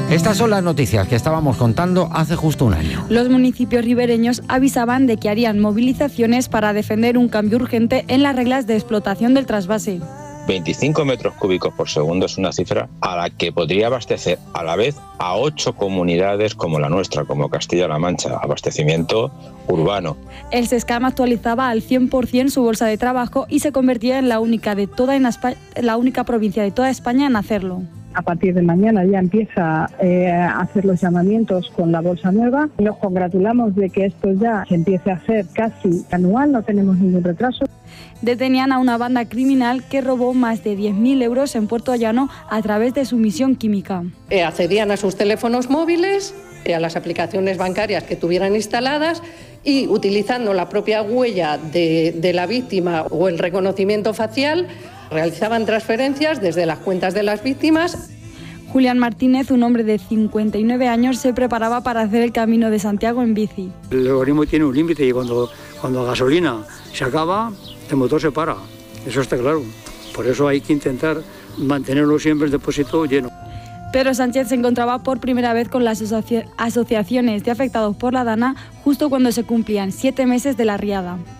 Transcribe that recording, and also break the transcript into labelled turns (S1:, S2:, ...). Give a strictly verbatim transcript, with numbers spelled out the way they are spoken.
S1: Estas son las noticias que estábamos contando hace justo un año.
S2: Los municipios ribereños avisaban de que harían movilizaciones para defender un cambio urgente en las reglas de explotación del trasvase.
S3: veinticinco metros cúbicos por segundo es una cifra a la que podría abastecer a la vez a ocho comunidades como la nuestra, como Castilla-La Mancha, abastecimiento urbano.
S2: El Sescam actualizaba al cien por cien su bolsa de trabajo y se convertía en la única, de toda en España, la única provincia de toda España en hacerlo.
S4: A partir de mañana ya empieza eh, a hacer los llamamientos con la bolsa nueva. Nos congratulamos de que esto ya se empiece a hacer casi anual, no tenemos ningún retraso.
S2: Detenían a una banda criminal que robó más de diez mil euros en Puerto Llano a través de sumisión química.
S5: Eh, accedían a sus teléfonos móviles, eh, a las aplicaciones bancarias que tuvieran instaladas y utilizando la propia huella de, de la víctima o el reconocimiento facial, realizaban transferencias desde las cuentas de las víctimas.
S2: Julián Martínez, un hombre de cincuenta y nueve años, se preparaba para hacer el Camino de Santiago en bici.
S6: El algoritmo tiene un límite y cuando, cuando la gasolina se acaba, el motor se para. Eso está claro. Por eso hay que intentar mantenerlo siempre el depósito lleno.
S2: Pedro Sánchez se encontraba por primera vez con las asoci- asociaciones de afectados por la Dana justo cuando se cumplían siete meses de la riada.